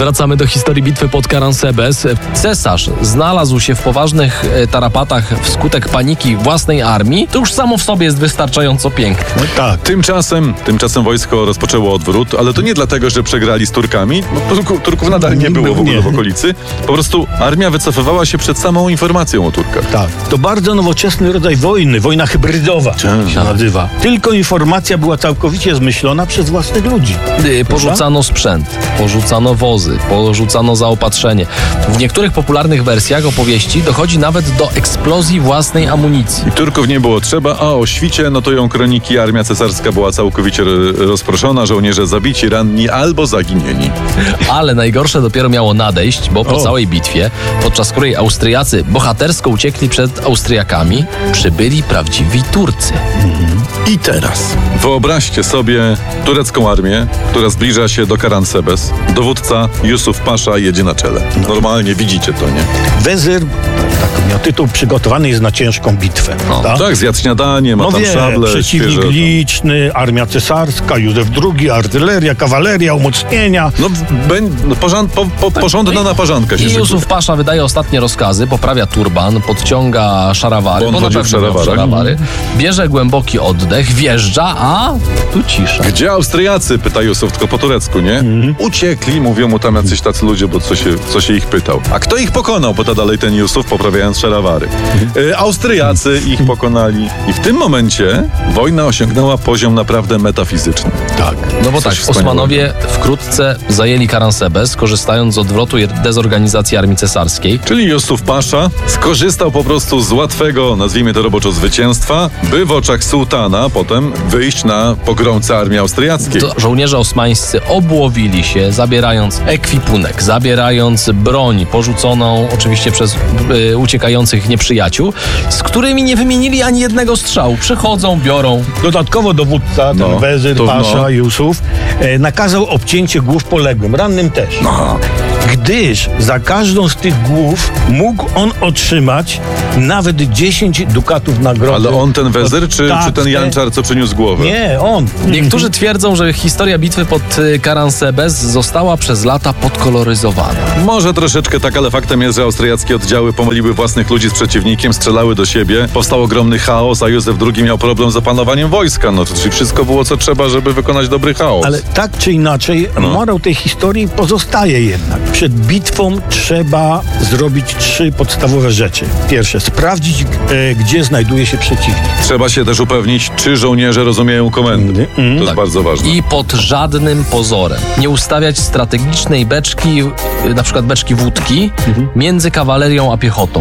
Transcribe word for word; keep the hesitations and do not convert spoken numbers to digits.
Wracamy do historii bitwy pod Caransebes. Cesarz znalazł się w poważnych e, tarapatach wskutek paniki własnej armii. To już samo w sobie jest wystarczająco piękne. No tak. Tymczasem, tymczasem wojsko rozpoczęło odwrót, ale to nie dlatego, że przegrali z Turkami. No, Turku, Turków nadal nie było w ogóle w okolicy. Po prostu armia wycofywała się przed samą informacją o Turkach. Tak. To bardzo nowoczesny rodzaj wojny. Wojna hybrydowa się nazywa. Tylko informacja była całkowicie zmyślona przez własnych ludzi. Yy, porzucano sprzęt, porzucano wozy, porzucano zaopatrzenie. W niektórych popularnych wersjach opowieści dochodzi nawet do eksplozji własnej amunicji. I Turków nie było trzeba, a o świcie notują kroniki, armia cesarska była całkowicie rozproszona, żołnierze zabici, ranni albo zaginieni. Ale najgorsze dopiero miało nadejść, bo po O. całej bitwie, podczas której Austriacy bohatersko uciekli przed Austriakami, przybyli prawdziwi Turcy. I teraz. Wyobraźcie sobie turecką armię, która zbliża się do Caransebes. Dowódca Jusuf Pasza jedzie na czele. Normalnie widzicie to, nie? Wezyr, tak miał tytuł, przygotowany jest na ciężką bitwę. No, tak? Tak, zjadł śniadanie, ma No tam wie, szable, przeciwnik świeże, tam. liczny, armia cesarska, Józef drugi, artyleria, kawaleria, umocnienia. No, bę- no porząd, po, po, porządna naparzanka się I szykuje. Jusuf Pasza wydaje ostatnie rozkazy, poprawia turban, podciąga szarawary, Bo on bo na chodził w pewno miał szarawarach. szarawary, bierze głęboki oddech, wjeżdża, a tu cisza. Gdzie Austriacy? Pyta Jusuf, tylko po turecku, nie? Mhm. Uciekli, mówią mu tam jacyś tacy ludzie, bo co się, co się ich pytał. A kto ich pokonał? Pyta dalej ten Jusuf, poprawiając szarawary. E, Austriacy ich pokonali. I w tym momencie wojna osiągnęła poziom naprawdę metafizyczny. Tak. No bo Coś tak, wspaniałego. Osmanowie wkrótce zajęli Caransebes, korzystając z odwrotu i dezorganizacji armii cesarskiej. Czyli Jusuf Pasza skorzystał po prostu z łatwego, nazwijmy to roboczo, zwycięstwa, by w oczach sułtana potem wyjść na pogromcę armii austriackiej. To żołnierze osmańscy obłowili się, zabierając ekwipunek, zabierając broń porzuconą oczywiście przez y, uciekających nieprzyjaciół, z którymi nie wymienili ani jednego strzału. Przychodzą, biorą. Dodatkowo dowódca, ten No, wezyr, to Pasza, no. Jusuf, e, nakazał obcięcie głów poległym, rannym też. Aha. Gdyż za każdą z tych głów mógł on otrzymać nawet dziesięć dukatów nagrody. Ale on ten wezyr, czy, Tak, czy ten te- janczar, co przyniósł głowę? Nie, on. Niektórzy twierdzą, że historia bitwy pod y, Caransebes została przez lata podkoloryzowana. Może troszeczkę tak, ale faktem jest, że austriackie oddziały pomyliły własnych ludzi z przeciwnikiem, strzelały do siebie, powstał ogromny chaos, a Józef drugi miał problem z opanowaniem wojska. No to czyli wszystko było, co trzeba, żeby wykonać dobry chaos. Ale tak czy inaczej, No. morał tej historii pozostaje jednak. Przed bitwą trzeba zrobić trzy podstawowe rzeczy. Pierwsze, sprawdzić, e, gdzie znajduje się przeciwnik. Trzeba się też upewnić, czy żołnierze rozumieją komendy. Mm, To jest bardzo ważne. I pod żadnym pozorem nie ustawiać strategicznej beczki, y, na przykład beczki wódki, między kawalerią a piechotą.